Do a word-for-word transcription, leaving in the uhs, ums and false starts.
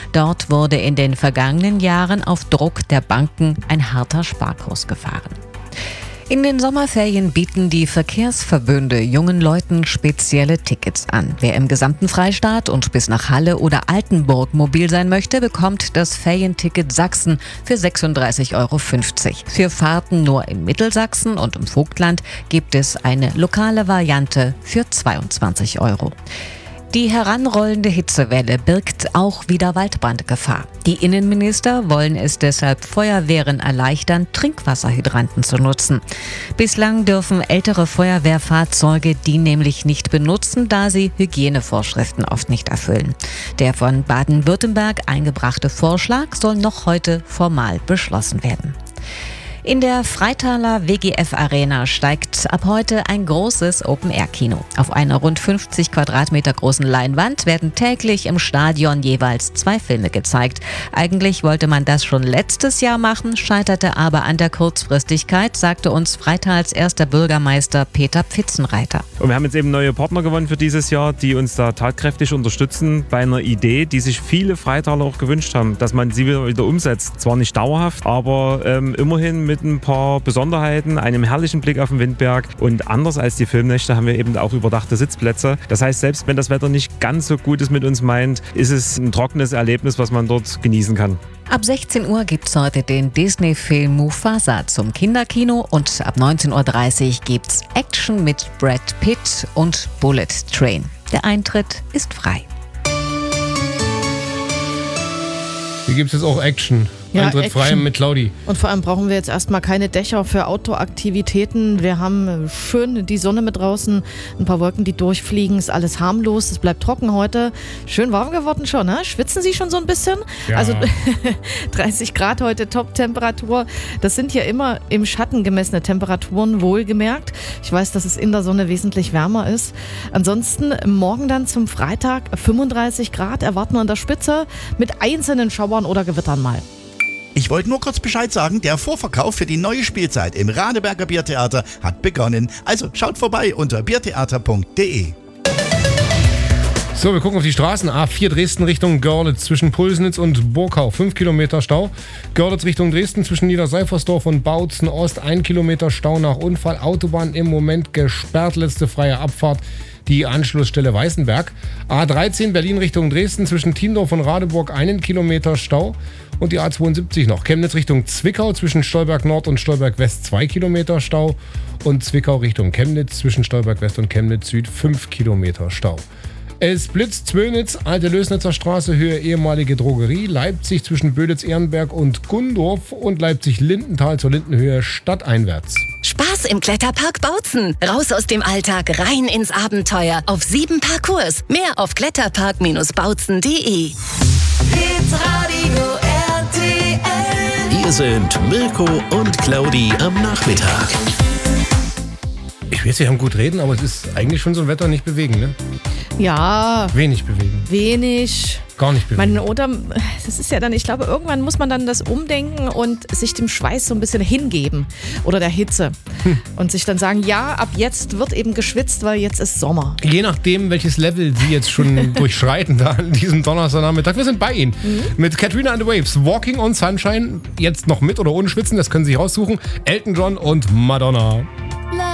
Dort wurde in den vergangenen Jahren auf Druck der Banken ein harter Sparkurs gefahren. In den Sommerferien bieten die Verkehrsverbünde jungen Leuten spezielle Tickets an. Wer im gesamten Freistaat und bis nach Halle oder Altenburg mobil sein möchte, bekommt das Ferienticket Sachsen für sechsunddreißig Euro fünfzig. Für Fahrten nur in Mittelsachsen und im Vogtland gibt es eine lokale Variante für zweiundzwanzig Euro. Die heranrollende Hitzewelle birgt auch wieder Waldbrandgefahr. Die Innenminister wollen es deshalb Feuerwehren erleichtern, Trinkwasserhydranten zu nutzen. Bislang dürfen ältere Feuerwehrfahrzeuge die nämlich nicht benutzen, da sie Hygienevorschriften oft nicht erfüllen. Der von Baden-Württemberg eingebrachte Vorschlag soll noch heute formal beschlossen werden. In der Freitaler W G F Arena steigt ab heute ein großes Open-Air-Kino. Auf einer rund fünfzig Quadratmeter großen Leinwand werden täglich im Stadion jeweils zwei Filme gezeigt. Eigentlich wollte man das schon letztes Jahr machen, scheiterte aber an der Kurzfristigkeit, sagte uns Freitals erster Bürgermeister Peter Pfitzenreiter. Und wir haben jetzt eben neue Partner gewonnen für dieses Jahr, die uns da tatkräftig unterstützen bei einer Idee, die sich viele Freitaler auch gewünscht haben, dass man sie wieder, wieder umsetzt. Zwar nicht dauerhaft, aber ähm, immerhin mit ein paar Besonderheiten, einem herrlichen Blick auf den Windberg, und anders als die Filmnächte haben wir eben auch überdachte Sitzplätze. Das heißt, selbst wenn das Wetter nicht ganz so gut ist mit uns meint, ist es ein trockenes Erlebnis, was man dort genießen kann. Ab sechzehn Uhr gibt's heute den Disney-Film Mufasa zum Kinderkino und ab neunzehn Uhr dreißig gibt's Action mit Brad Pitt und Bullet Train. Der Eintritt ist frei. Hier gibt es jetzt auch Action. Ja, Eintritt Action. frei mit Claudi. Und vor allem brauchen wir jetzt erstmal keine Dächer für Outdoor-Aktivitäten. Wir haben schön die Sonne mit draußen, ein paar Wolken, die durchfliegen, ist alles harmlos, es bleibt trocken heute. Schön warm geworden schon, ne? Schwitzen Sie schon so ein bisschen? Ja. Also dreißig Grad heute, Top-Temperatur. Das sind ja immer im Schatten gemessene Temperaturen, wohlgemerkt. Ich weiß, dass es in der Sonne wesentlich wärmer ist. Ansonsten morgen dann zum Freitag fünfunddreißig Grad erwarten wir an der Spitze mit einzelnen Schauern oder Gewittern mal. Ich wollte nur kurz Bescheid sagen, der Vorverkauf für die neue Spielzeit im Radeberger Biertheater hat begonnen. Also schaut vorbei unter biertheater punkt de. So, wir gucken auf die Straßen. A vier Dresden Richtung Görlitz zwischen Pulsnitz und Burkau. fünf Kilometer Stau. Görlitz Richtung Dresden zwischen Niederseifersdorf und Bautzen Ost. ein Kilometer Stau nach Unfall. Autobahn im Moment gesperrt. Letzte freie Abfahrt. Die Anschlussstelle Weißenberg. A dreizehn Berlin Richtung Dresden zwischen Tiendorf und Radeburg. einen Kilometer Stau. Und die A zweiundsiebzig noch. Chemnitz Richtung Zwickau zwischen Stolberg Nord und Stolberg West. zwei Kilometer Stau. Und Zwickau Richtung Chemnitz zwischen Stolberg West und Chemnitz Süd. fünf Kilometer Stau. Es blitzt Zwönitz, Alte Lösnitzer Straße, Höhe ehemalige Drogerie, Leipzig zwischen Böditz-Ehrenberg und Gundorf und Leipzig-Lindenthal zur Lindenhöhe stadteinwärts. Spaß im Kletterpark Bautzen. Raus aus dem Alltag, rein ins Abenteuer. Auf sieben Parcours. Mehr auf kletterpark bautzen punkt de. Hitradio R T L. Hier sind Mirko und Claudi am Nachmittag. Ich weiß, wir haben gut reden, aber es ist eigentlich schon so ein Wetter nicht bewegen, ne? Ja. Wenig bewegen. Wenig. Gar nicht bewegen. Man, oder, das ist ja dann, ich glaube, irgendwann muss man dann das umdenken und sich dem Schweiß so ein bisschen hingeben oder der Hitze. Hm. Und sich dann sagen, ja, ab jetzt wird eben geschwitzt, weil jetzt ist Sommer. Je nachdem, welches Level Sie jetzt schon durchschreiten da an diesem Donnerstagnachmittag. Wir sind bei Ihnen. Mhm. Mit Katrina and the Waves, Walking on Sunshine, jetzt noch mit oder ohne Schwitzen, das können Sie sich raussuchen. Elton John und Madonna.